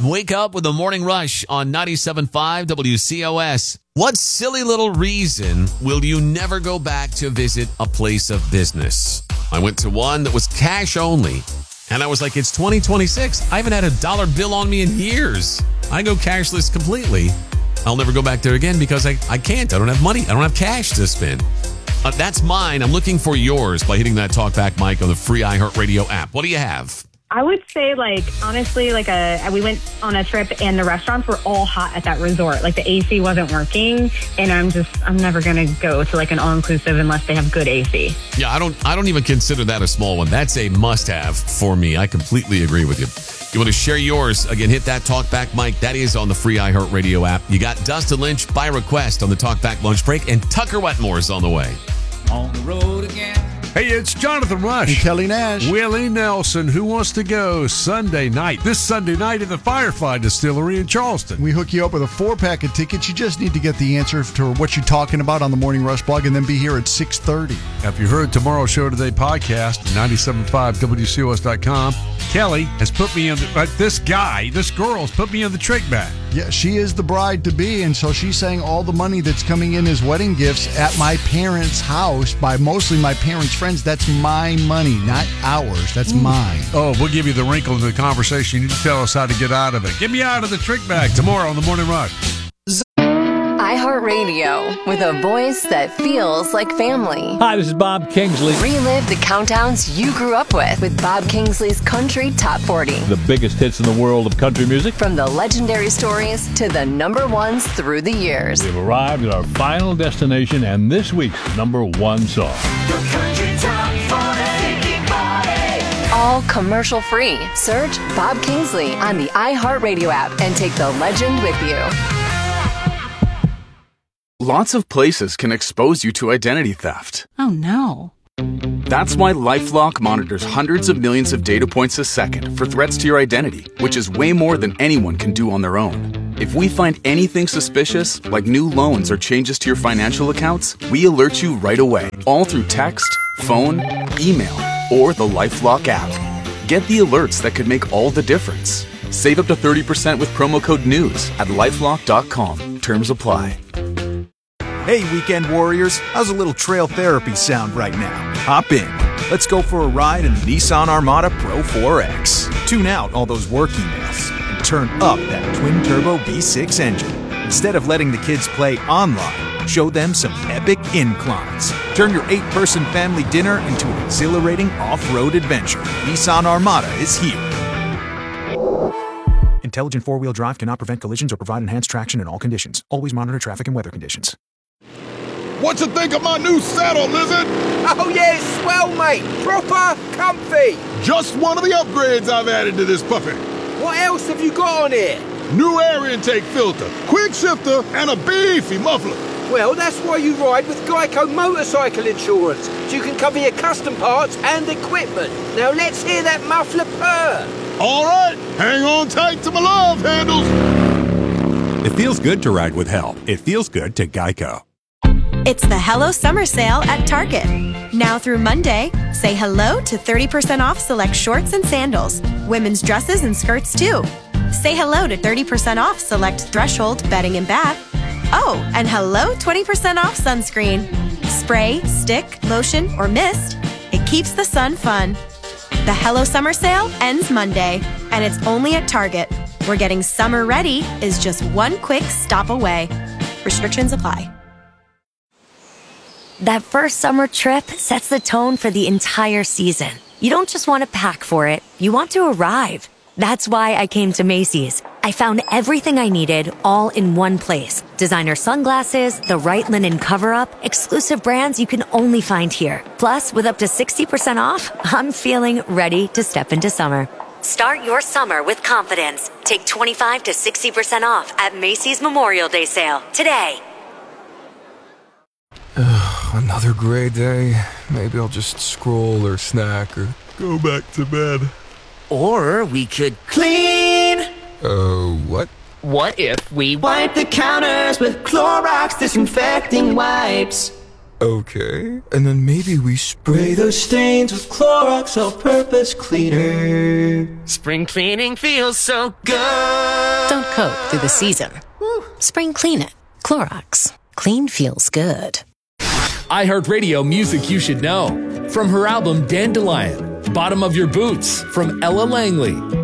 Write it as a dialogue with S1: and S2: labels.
S1: Wake up with the Morning Rush on 97.5 WCOS. What silly little reason will you never go back to visit a place of business? I went to one that was cash only, and I was like, it's 2026. I haven't had a dollar bill on me in years. I go cashless completely. I'll never go back there again because I can't. I don't have money. I don't have cash to spend. That's mine. I'm looking for yours by hitting that talkback mic on the free iHeartRadio app. What do you have?
S2: I would say, honestly, we went on a trip and the restaurants were all hot at that resort. Like, the AC wasn't working, and I'm never going to go to, an all-inclusive unless they have good AC.
S1: Yeah, I don't even consider that a small one. That's a must-have for me. I completely agree with you. You want to share yours? Again, hit that talkback mic. That is on the free iHeartRadio app. You got Dustin Lynch by request on the Talkback Lunch Break, and Tucker Wetmore's on the way.
S3: On the road again.
S4: Hey, it's Jonathan Rush.
S5: And Kelly Nash.
S4: Willie Nelson. Who wants to go Sunday night? This Sunday night at the Firefly Distillery in Charleston.
S5: We hook you up with a 4-pack of tickets. You just need to get the answer to what you're talking about on the Morning Rush blog and then be here at 6:30.
S4: If you heard tomorrow's Show Today podcast, 97.5WCOS.com, Kelly has put me in this girl's put me in the trick bag.
S5: Yeah, she is the bride-to-be, and so she's saying all the money that's coming in as wedding gifts at my parents' house by mostly my parents' friends, that's my money, not ours. That's mine.
S4: Oh, we'll give you the wrinkle in the conversation. You tell us how to get out of it. Get me out of the trick bag tomorrow on the Morning Rush.
S6: iHeartRadio, with a voice that feels like family.
S7: Hi, this is Bob Kingsley.
S6: Relive the countdowns you grew up with Bob Kingsley's Country Top 40.
S7: The biggest hits in the world of country music.
S6: From the legendary stories to the number ones through the years.
S7: We've arrived at our final destination and this week's number one song.
S8: The Country Top 40.
S6: All commercial free. Search Bob Kingsley on the iHeartRadio app and take the legend with you.
S9: Lots of places can expose you to identity theft.
S10: Oh, no.
S9: That's why LifeLock monitors hundreds of millions of data points a second for threats to your identity, which is way more than anyone can do on their own. If we find anything suspicious, like new loans or changes to your financial accounts, we alert you right away, all through text, phone, email, or the LifeLock app. Get the alerts that could make all the difference. Save up to 30% with promo code NEWS at LifeLock.com. Terms apply.
S11: Hey, weekend warriors, how's a little trail therapy sound right now? Hop in. Let's go for a ride in the Nissan Armada Pro 4X. Tune out all those work emails and turn up that twin-turbo V6 engine. Instead of letting the kids play online, show them some epic inclines. Turn your 8-person family dinner into an exhilarating off-road adventure. Nissan Armada is here. Intelligent four-wheel drive cannot prevent collisions or provide enhanced traction in all conditions. Always monitor traffic and weather conditions.
S12: What you think of my new saddle, Lizard?
S13: Oh, yeah, swell, mate. Proper comfy.
S12: Just one of the upgrades I've added to this puppy.
S13: What else have you got on here?
S12: New air intake filter, quick shifter, and a beefy muffler.
S13: Well, that's why you ride with Geico Motorcycle Insurance, so you can cover your custom parts and equipment. Now let's hear that muffler purr.
S12: All right, hang on tight to my love handles.
S14: It feels good to ride with help. It feels good to Geico.
S15: It's the Hello Summer Sale at Target. Now through Monday, say hello to 30% off select shorts and sandals, women's dresses and skirts too. Say hello to 30% off select Threshold bedding and bath. Oh, and hello 20% off sunscreen. Spray, stick, lotion, or mist. It keeps the sun fun. The Hello Summer Sale ends Monday, and it's only at Target, where getting summer ready is just one quick stop away. Restrictions apply.
S16: That first summer trip sets the tone for the entire season. You don't just want to pack for it, you want to arrive. That's why I came to Macy's. I found everything I needed all in one place. Designer sunglasses, the right linen cover-up, exclusive brands you can only find here. Plus, with up to 60% off, I'm feeling ready to step into summer. Start your summer with confidence. Take 25 to 60% off at Macy's Memorial Day sale today.
S17: Another gray day. Maybe I'll just scroll or snack or go back to bed.
S18: Or we could clean.
S17: What?
S18: What if we wipe the counters with Clorox disinfecting wipes?
S17: Okay. And then maybe we
S18: spray those stains with Clorox all-purpose cleaner. Spring cleaning feels so good.
S8: Don't cope through the season. Spring clean it. Clorox. Clean feels good.
S10: iHeartRadio music you should know. From her album Dandelion, Bottom of Your Boots, from Ella Langley,